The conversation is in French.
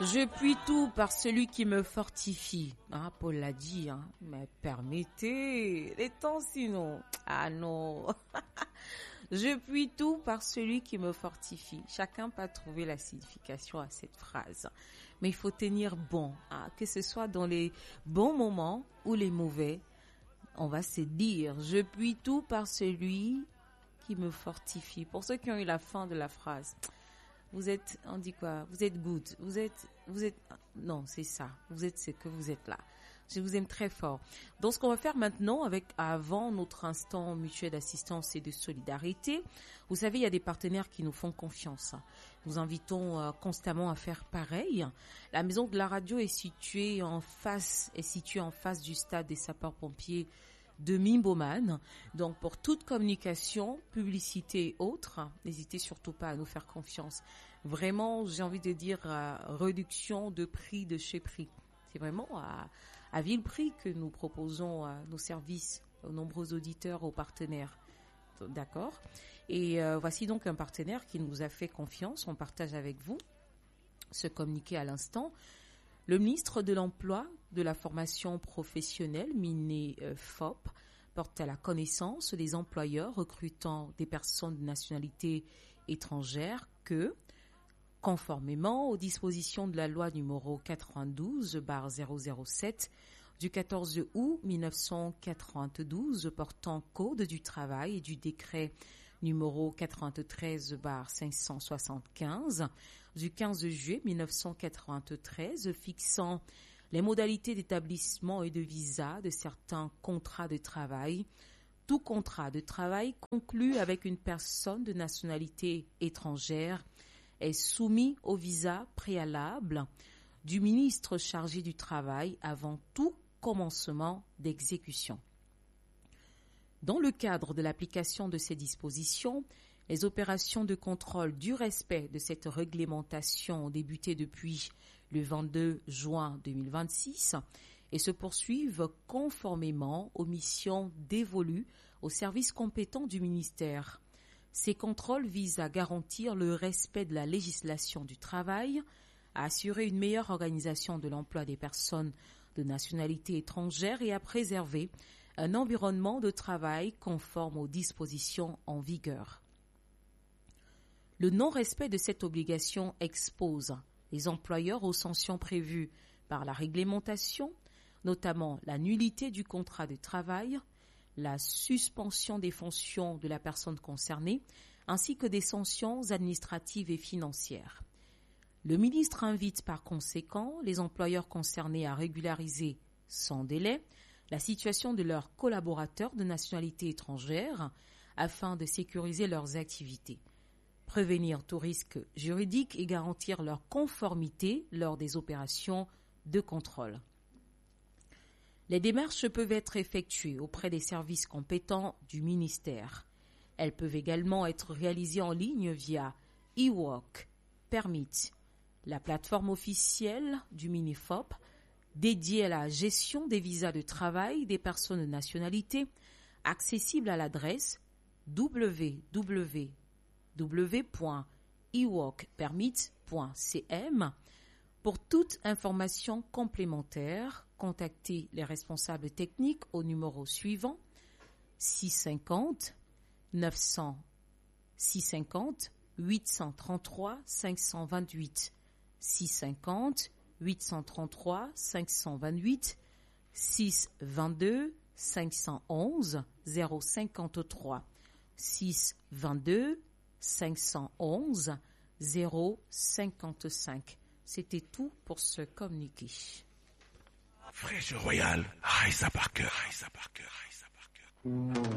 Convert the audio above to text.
Je puis tout par celui qui me fortifie. Ah, Paul l'a dit, hein. Mais permettez, les temps sinon. Ah non. Je puis tout par celui qui me fortifie. Chacun peut trouver la signification à cette phrase. Mais il faut tenir bon, hein, que ce soit dans les bons moments ou les mauvais. On va se dire, je puis tout par celui qui me fortifie. Pour ceux qui ont eu la fin de la phrase, vous êtes, on dit quoi? Vous êtes good. Vous êtes, non, c'est ça. Vous êtes ce que vous êtes là. Je vous aime très fort. Donc, ce qu'on va faire maintenant avant notre instant mutuel d'assistance et de solidarité, vous savez, il y a des partenaires qui nous font confiance. Nous invitons constamment à faire pareil. La maison de la radio est située en face du stade des sapeurs-pompiers de Mimboman. Donc, pour toute communication, publicité et autres, n'hésitez surtout pas à nous faire confiance. Vraiment, j'ai envie de dire réduction de prix de chez prix. C'est vraiment à vil prix que nous proposons nos services aux nombreux auditeurs, aux partenaires. D'accord? Et voici donc un partenaire qui nous a fait confiance. On partage avec vous ce communiqué à l'instant. Le ministre de l'Emploi, de la formation professionnelle, MINEFOP, porte à la connaissance des employeurs recrutant des personnes de nationalité étrangère que, conformément aux dispositions de la loi numéro 92/007 du 14 août 1992 portant Code du travail et du décret numéro 93/575 du 15 juillet 1993 fixant les modalités d'établissement et de visa de certains contrats de travail. Tout contrat de travail conclu avec une personne de nationalité étrangère est soumis au visa préalable du ministre chargé du travail avant tout commencement d'exécution. Dans le cadre de l'application de ces dispositions, les opérations de contrôle du respect de cette réglementation ont débuté depuis le 22 juin 2026 et se poursuivent conformément aux missions dévolues aux services compétents du ministère. Ces contrôles visent à garantir le respect de la législation du travail, à assurer une meilleure organisation de l'emploi des personnes de nationalité étrangère et à préserver un environnement de travail conforme aux dispositions en vigueur. Le non-respect de cette obligation expose les employeurs aux sanctions prévues par la réglementation, notamment la nullité du contrat de travail, la suspension des fonctions de la personne concernée, ainsi que des sanctions administratives et financières. Le ministre invite par conséquent les employeurs concernés à régulariser sans délai la situation de leurs collaborateurs de nationalité étrangère afin de sécuriser leurs activités, prévenir tout risque juridique et garantir leur conformité lors des opérations de contrôle. Les démarches peuvent être effectuées auprès des services compétents du ministère. Elles peuvent également être réalisées en ligne via eWork Permit, la plateforme officielle du MINEFOP dédiée à la gestion des visas de travail des personnes de nationalité, accessible à l'adresse www.eworkpermit.cm. Pour toute information complémentaire, contactez les responsables techniques au numéro suivant 650 833 528 650 833 528 622 511 053 622 511 055. C'était tout pour ce communiqué. Fraîche Royal, Raisa Parker.